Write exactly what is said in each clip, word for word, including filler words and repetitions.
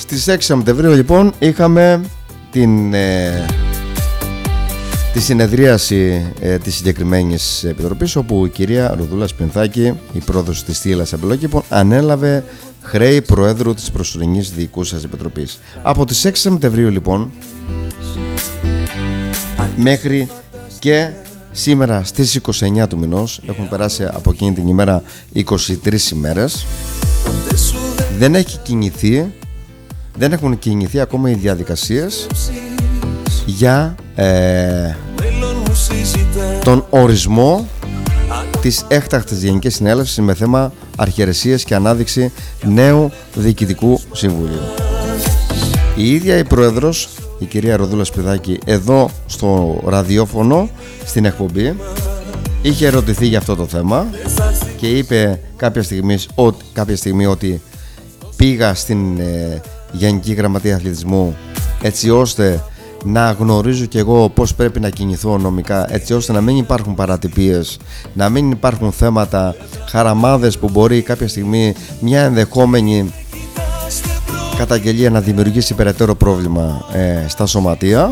Στις έξι Σεπτεμβρίου λοιπόν είχαμε την, ε, τη συνεδρίαση ε, της συγκεκριμένης επιτροπής, όπου η κυρία Ροδούλα Σπινθάκη, η πρόεδρος της Θήλας Αμπελόκηπων, ανέλαβε χρέη Προέδρου της προσωρινής διοικούσας επιτροπής. Από τις έξι Σεπτεμβρίου λοιπόν μέχρι και σήμερα στις είκοσι εννέα του μηνός, έχουν περάσει από εκείνη την ημέρα είκοσι τρεις ημέρες, δεν έχει κινηθεί δεν έχουν κινηθεί ακόμα οι διαδικασίες για ε, τον ορισμό της έκτακτης Γενικής Συνέλευσης με θέμα αρχιερεσίες και ανάδειξη νέου Διοικητικού Συμβουλίου. Η ίδια η πρόεδρος, η κυρία Ροδούλα Σπιδάκη, εδώ στο ραδιόφωνο, στην εκπομπή, είχε ερωτηθεί για αυτό το θέμα και είπε κάποια στιγμή ότι, κάποια στιγμή ότι πήγα στην ε, Γενική Γραμματεία Αθλητισμού έτσι ώστε να γνωρίζω και εγώ πώς πρέπει να κινηθώ νομικά, έτσι ώστε να μην υπάρχουν παρατυπίες, να μην υπάρχουν θέματα, χαραμάδες που μπορεί κάποια στιγμή μια ενδεχόμενη καταγγελία να δημιουργήσει περαιτέρω πρόβλημα ε, στα σωματεία.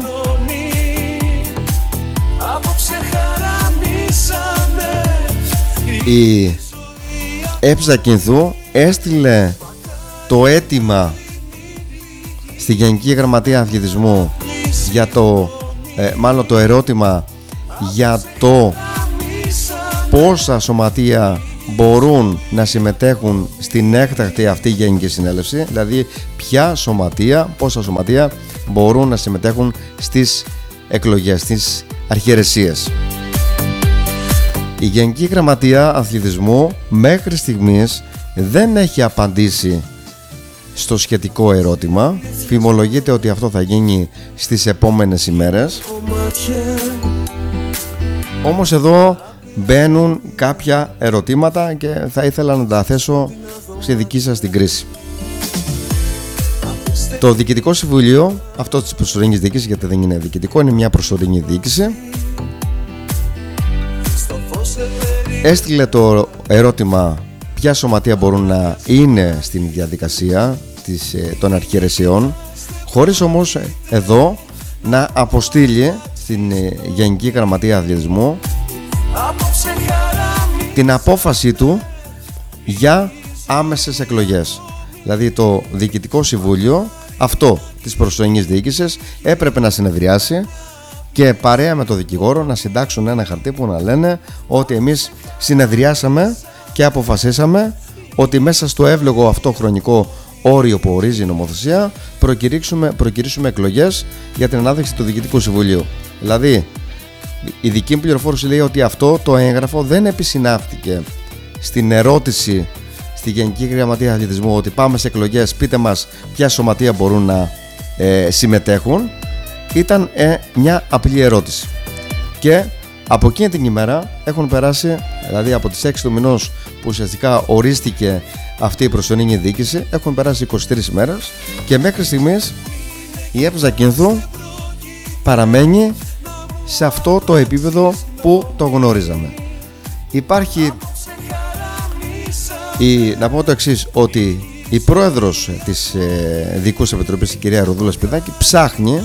Η ΕΠΖΑ Κινθού έστειλε το αίτημα στη Γενική Γραμματεία Αθλητισμού για το, ε, μάλλον το ερώτημα για το πόσα σωματεία μπορούν να συμμετέχουν στην έκτακτη αυτή Γενική Συνέλευση, δηλαδή ποια σωματεία, πόσα σωματεία μπορούν να συμμετέχουν στις εκλογές, στις αρχιερεσίες. Η Γενική Γραμματεία Αθλητισμού μέχρι στιγμής δεν έχει απαντήσει στο σχετικό ερώτημα. Φημολογείται ότι αυτό θα γίνει στις επόμενες ημέρες. Όμως εδώ μπαίνουν κάποια ερωτήματα και θα ήθελα να τα θέσω στη δική σας την κρίση. Το Διοικητικό Συμβουλίο, αυτό της προσωρινής διοίκησης, γιατί δεν είναι διοικητικό, είναι μια προσωρινή διοίκηση, έστειλε το ερώτημα ποια σωματεία μπορούν να είναι στην διαδικασία της, των αρχιερεσιών, χωρίς όμως εδώ να αποστείλει στην Γενική Γραμματεία Αθλητισμού την απόφαση του για άμεσες εκλογές. Δηλαδή το Διοικητικό Συμβούλιο αυτό της προσωρινής διοίκησης έπρεπε να συνεδριάσει και παρέα με το δικηγόρο να συντάξουν ένα χαρτί που να λένε ότι εμείς συνεδριάσαμε και αποφασίσαμε ότι μέσα στο εύλογο αυτό χρονικό όριο που ορίζει η νομοθεσία προκηρύξουμε, προκηρύξουμε εκλογές για την ανάδειξη του Διοικητικού Συμβουλίου. Δηλαδή η δική μου πληροφόρηση λέει ότι αυτό το έγγραφο δεν επισυνάφθηκε στην ερώτηση στη Γενική Γραμματεία Αθλητισμού ότι πάμε σε εκλογές, πείτε μας ποια σωματεία μπορούν να ε, συμμετέχουν. Ήταν ε, μια απλή ερώτηση. Και από εκείνη την ημέρα έχουν περάσει, δηλαδή από τις έξι του μηνός που ουσιαστικά ορίστηκε αυτή η προσωρινή διοίκηση, έχουν περάσει είκοσι τρεις ημέρες και μέχρι στιγμής η ΕΠΖΑ Κινθού παραμένει σε αυτό το επίπεδο που το γνωρίζαμε. Υπάρχει η, να πω το εξής, ότι η πρόεδρος της ε, Διοικούς Επιτροπής, η κυρία Ροδούλα Σπιδάκη, ψάχνει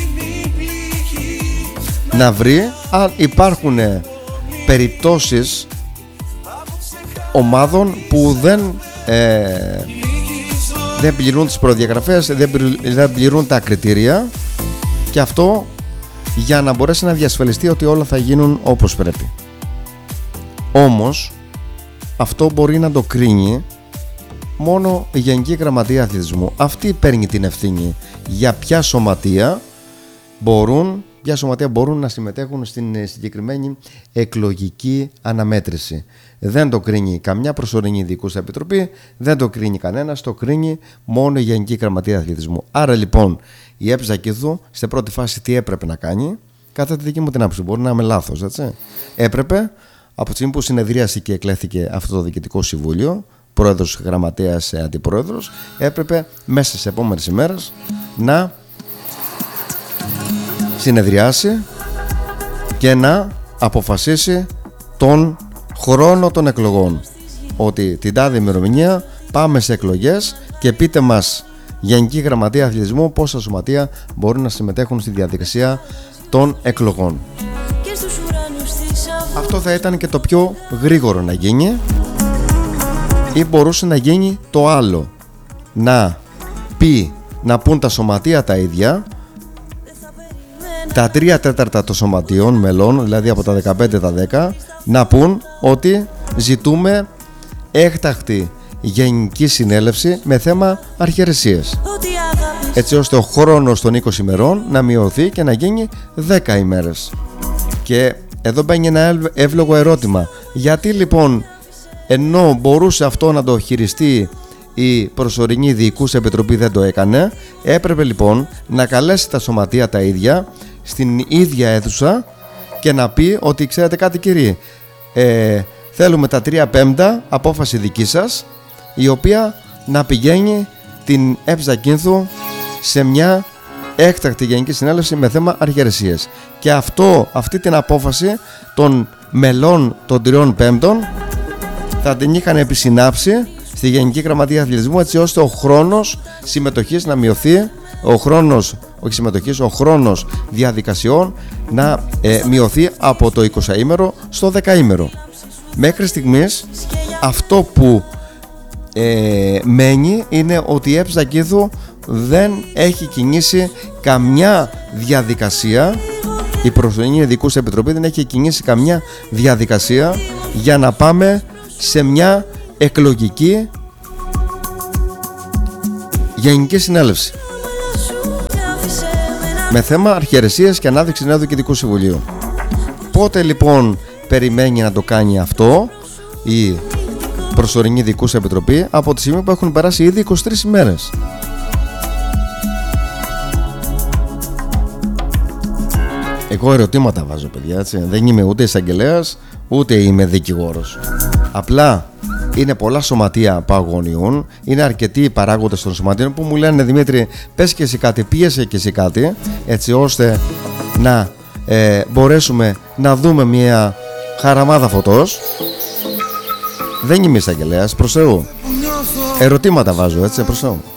να βρει αν υπάρχουν περιπτώσεις ομάδων που δεν, ε, δεν πληρούν τις προδιαγραφές, δεν, δεν πληρούν τα κριτήρια, και αυτό για να μπορέσει να διασφαλιστεί ότι όλα θα γίνουν όπως πρέπει. Όμως αυτό μπορεί να το κρίνει μόνο η Γενική Γραμματεία Αθλητισμού. Αυτή παίρνει την ευθύνη για ποια σωματεία μπορούν Ποια σωματεία μπορούν να συμμετέχουν στην συγκεκριμένη εκλογική αναμέτρηση. Δεν το κρίνει καμιά προσωρινή διοικούσα επιτροπή, δεν το κρίνει κανένας, το κρίνει μόνο η Γενική Γραμματεία Αθλητισμού. Άρα λοιπόν η ΕΠΖΑ Κινθού στην πρώτη φάση τι έπρεπε να κάνει, κατά τη δική μου την άποψη, μπορεί να είμαι λάθος, έτσι. Έπρεπε από τη στιγμή που συνεδρίασε και εκλέχθηκε αυτό το Διοικητικό Συμβούλιο, πρόεδρος, γραμματέας, αντιπρόεδρος, έπρεπε μέσα στις επόμενες ημέρες να συνεδριάσει και να αποφασίσει τον χρόνο των εκλογών, ότι την τάδε ημερομηνία πάμε σε εκλογές και πείτε μας Γενική Γραμματεία Αθλητισμού, πόσα σωματεία μπορούν να συμμετέχουν στη διαδικασία των εκλογών. Αυτό θα ήταν και το πιο γρήγορο να γίνει, ή μπορούσε να γίνει το άλλο, να πει, να πούν τα σωματεία τα ίδια, τα τρία τέταρτα των σωματείων μελών, δηλαδή από τα δεκαπέντε τα δέκα, να πούν ότι ζητούμε έκτακτη γενική συνέλευση με θέμα αρχιερεσίες, έτσι ώστε ο χρόνος των είκοσι ημερών να μειωθεί και να γίνει δέκα ημέρες. Και εδώ μπαίνει ένα εύλογο ερώτημα. Γιατί λοιπόν, ενώ μπορούσε αυτό να το χειριστεί η προσωρινή διοικούσα επιτροπή, δεν το έκανε? Έπρεπε λοιπόν να καλέσει τα σωματεία τα ίδια στην ίδια αίθουσα και να πει ότι ξέρετε κάτι κύριοι, ε, θέλουμε τα τρία πέμπτα απόφαση δική σας, η οποία να πηγαίνει την Ευζακίνθου σε μια έκτακτη γενική συνέλευση με θέμα αρχιερεσίες. Και αυτό, αυτή την απόφαση των μελών των τριών πέμπτων θα την είχαν επισυνάψει στη Γενική Γραμματεία Αθλητισμού, έτσι ώστε ο χρόνος συμμετοχής να μειωθεί, ο χρόνος, όχι συμμετοχής, ο χρόνος διαδικασιών να ε, μειωθεί από το εικοσαήμερο στο δεκαήμερο. Μέχρι στιγμής αυτό που ε, μένει είναι ότι η Ευζακίνθου δεν έχει κινήσει καμιά διαδικασία, η προσωρινή ειδικούσα επιτροπή δεν έχει κινήσει καμιά διαδικασία για να πάμε σε μια εκλογική γενική συνέλευση με θέμα αρχιερεσίες και ανάδειξη νέου Διοικητικού Συμβουλίου. Πότε λοιπόν περιμένει να το κάνει αυτό η προσωρινή ειδικούσα επιτροπή? Από τη στιγμή που έχουν περάσει ήδη είκοσι τρεις ημέρες. Εγώ ερωτήματα βάζω, παιδιά, έτσι. Δεν είμαι ούτε εισαγγελέας ούτε είμαι δικηγόρος. Απλά είναι πολλά σωματεία που αγωνιούν, είναι αρκετοί οι παράγοντες των σωματείων που μου λένε Δημήτρη, πες και εσύ κάτι, πίεσε και εσύ κάτι, έτσι ώστε να ε, μπορέσουμε να δούμε μια χαραμάδα φωτός. Δεν είμαι εισαγγελέας, προς Θεού. Ερωτήματα βάζω, έτσι, προς Θεού.